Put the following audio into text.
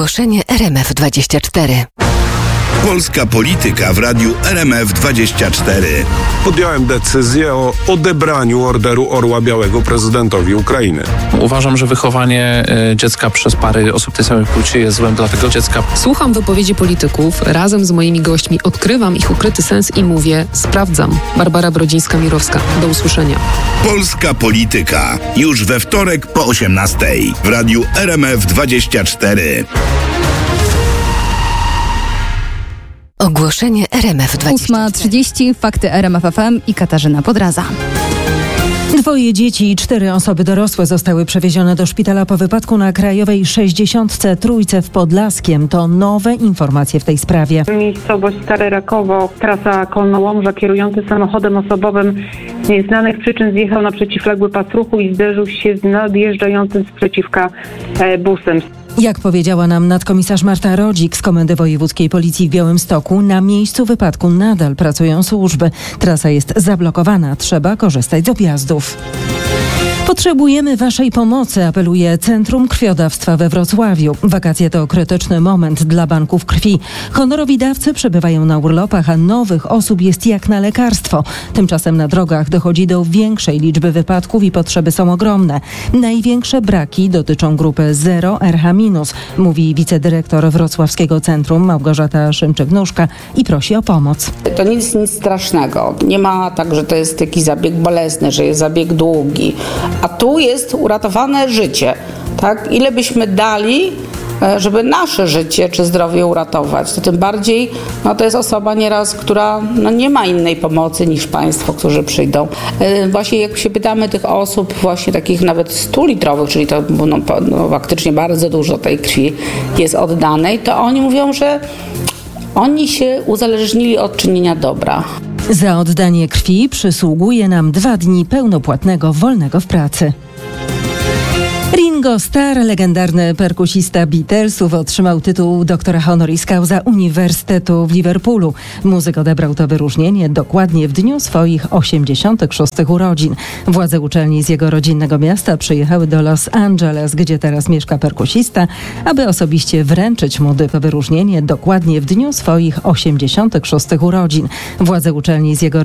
Ogłoszenie RMF24. Polska polityka w radiu RMF24. Podjąłem decyzję o odebraniu Orderu Orła Białego prezydentowi Ukrainy. Uważam, że wychowanie dziecka przez pary osób tej samej płci jest złem dla tego dziecka. Słucham wypowiedzi polityków, razem z moimi gośćmi odkrywam ich ukryty sens i mówię, sprawdzam. Barbara Brodzińska-Mirowska. Do usłyszenia. Polska polityka. Już we wtorek po 18:00 w radiu RMF24. Ogłoszenie RMF24. 8:30, fakty RMF FM i Katarzyna Podraza. 2 dzieci i 4 osoby dorosłe zostały przewiezione do szpitala po wypadku na Krajowej 63 w Podlaskiem. To nowe informacje w tej sprawie. Miejscowość Stare Rakowo, trasa Kolno-Łomża, kierujący samochodem osobowym z nieznanych przyczyn zjechał na przeciwległy pas ruchu i zderzył się z nadjeżdżającym z przeciwka busem. Jak powiedziała nam nadkomisarz Marta Rodzik z Komendy Wojewódzkiej Policji w Białymstoku, na miejscu wypadku nadal pracują służby. Trasa jest zablokowana, trzeba korzystać z objazdów. Potrzebujemy Waszej pomocy, apeluje Centrum Krwiodawstwa we Wrocławiu. Wakacje to krytyczny moment dla banków krwi. Honorowi dawcy przebywają na urlopach, a nowych osób jest jak na lekarstwo. Tymczasem na drogach dochodzi do większej liczby wypadków i potrzeby są ogromne. Największe braki dotyczą grupy 0RH-, mówi wicedyrektor Wrocławskiego Centrum Małgorzata Szymczyk-Nóżka i prosi o pomoc. To nic strasznego. Nie ma tak, że to jest jakiś zabieg bolesny, że jest zabieg długi. A tu jest uratowane życie. Tak? Ile byśmy dali, żeby nasze życie czy zdrowie uratować, to tym bardziej to jest osoba nieraz, która nie ma innej pomocy niż państwo, którzy przyjdą. Właśnie jak się pytamy tych osób, właśnie takich nawet 100-litrowych, czyli to faktycznie bardzo dużo tej krwi jest oddanej, to oni mówią, że oni się uzależnili od czynienia dobra. Za oddanie krwi przysługuje nam 2 dni pełnopłatnego wolnego w pracy. Ringo Starr, legendarny perkusista Beatlesów, otrzymał tytuł doktora honoris causa Uniwersytetu w Liverpoolu. Muzyk odebrał to wyróżnienie dokładnie w dniu swoich 86 urodzin. Władze uczelni z jego rodzinnego miasta przyjechały do Los Angeles, gdzie teraz mieszka perkusista, aby osobiście wręczyć mu wyróżnienie dokładnie w dniu swoich 86 urodzin. Władze uczelni z jego